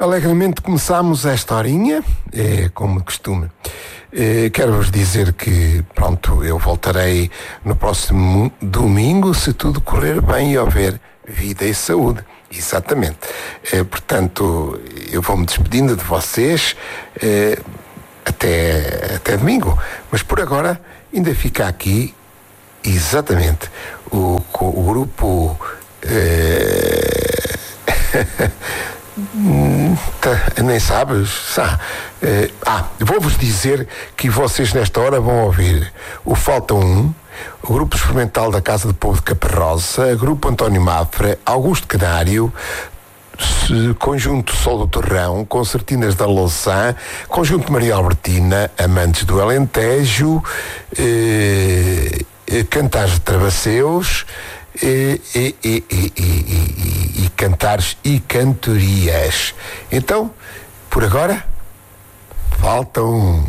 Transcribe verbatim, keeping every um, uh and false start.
alegremente começámos esta horinha, é como de costume. É, quero-vos dizer que, pronto, eu voltarei no próximo domingo, se tudo correr bem e houver vida e saúde. Exatamente. É, portanto, eu vou-me despedindo de vocês é, até, até domingo. Mas por agora ainda fica aqui, exatamente, o, o grupo... É... Tá, nem sabes? Ah, eh, ah, vou-vos dizer que vocês nesta hora vão ouvir o Falta um, o Grupo Experimental da Casa do Povo de Caparroça, Grupo António Mafra, Augusto Canário, Conjunto Sol do Torrão, Concertinas da Louçã, Conjunto Maria Albertina, Amantes do Alentejo, eh, Cantares de Travasseus, E, e, e, e, e, e, e cantares e cantorias. Então, por agora, falta um.